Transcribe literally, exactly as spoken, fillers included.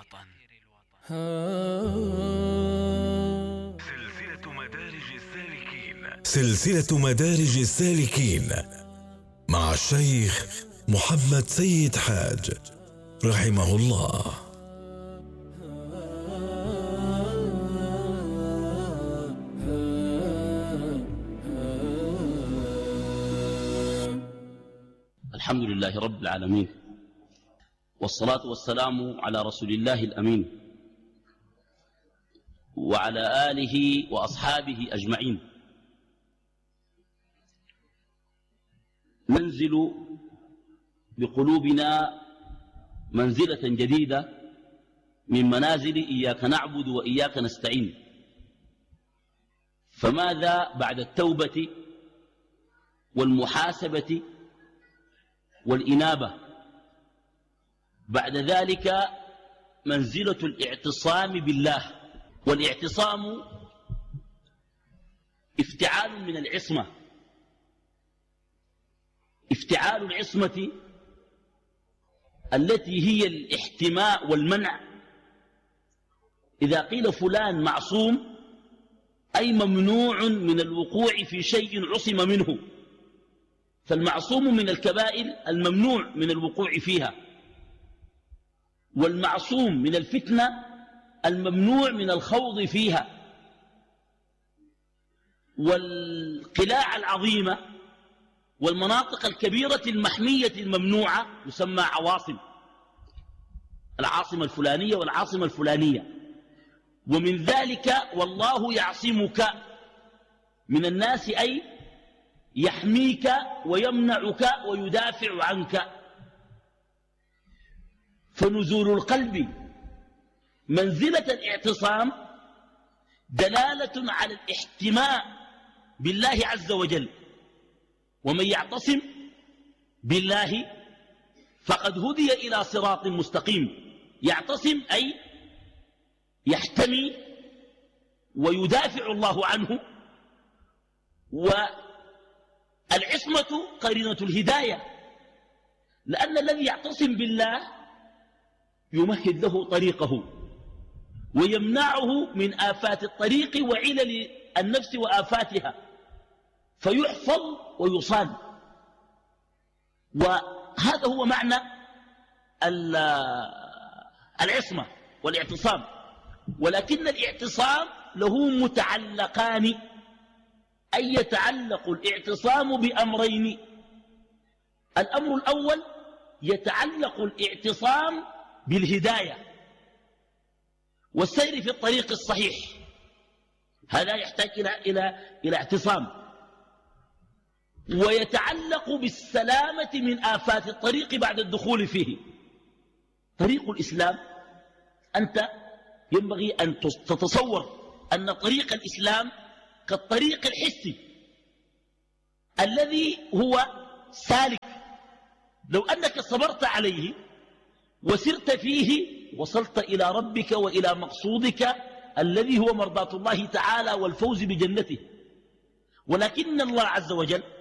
سلسلة مدارج السالكين سلسلة مدارج السالكين مع الشيخ محمد سيد حاج رحمه الله. الحمد لله رب العالمين، والصلاة والسلام على رسول الله الأمين وعلى آله وأصحابه أجمعين. ننزل بقلوبنا منزلة جديدة من منازل إياك نعبد وإياك نستعين. فماذا بعد التوبة والمحاسبة والإنابة؟ بعد ذلك منزلة الاعتصام بالله. والاعتصام افتعال من العصمة. افتعال العصمة التي هي الاحتماء والمنع. إذا قيل فلان معصوم أي ممنوع من الوقوع في شيء عصم منه، فالمعصوم من الكبائر الممنوع من الوقوع فيها، والمعصوم من الفتنة الممنوع من الخوض فيها. والقلاع العظيمة والمناطق الكبيرة المحمية الممنوعة يسمى عواصم، العاصمة الفلانية والعاصمة الفلانية. ومن ذلك والله يعصمك من الناس، أي يحميك ويمنعك ويدافع عنك. فنزول القلب منزلة الاعتصام دلالة على الاحتماء بالله عز وجل. ومن يعتصم بالله فقد هدي إلى صراط مستقيم. يعتصم أي يحتمي ويدافع الله عنه. والعصمة قرينة الهداية، لأن الذي يعتصم بالله يمهد له طريقه ويمنعه من آفات الطريق وعلل النفس وآفاتها، فيحفظ ويصان. وهذا هو معنى العصمة والاعتصام. ولكن الاعتصام له متعلقان، أي يتعلق الاعتصام بأمرين. الأمر الأول يتعلق الاعتصام بالهداية والسير في الطريق الصحيح، هذا يحتاج إلى, إلى, إلى اعتصام. ويتعلق بالسلامة من آفات الطريق بعد الدخول فيه. طريق الإسلام أنت ينبغي أن تتصور أن طريق الإسلام كالطريق الحسي الذي هو سالك، لو أنك صبرت عليه وسرت فيه وصلت إلى ربك وإلى مقصودك الذي هو مرضاة الله تعالى والفوز بجنته. ولكن الله عز وجل